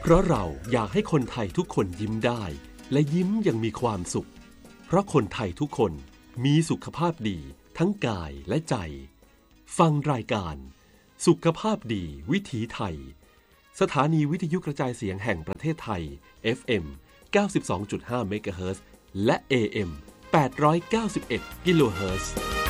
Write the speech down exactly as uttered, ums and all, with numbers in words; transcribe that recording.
เพราะเราอยากให้คนไทยทุกคนยิ้มได้และยิ้มอย่างมีความสุขเพราะคนไทยทุกคนมีสุขภาพดีทั้งกายและใจฟังรายการสุขภาพดีวิถีไทยสถานีวิทยุกระจายเสียงแห่งประเทศไทย เอฟ เอ็ม เก้าสิบสองจุดห้า เมกะเฮิรตซ์และ เอ เอ็ม แปดร้อยเก้าสิบเอ็ด กิโลเฮิรตซ์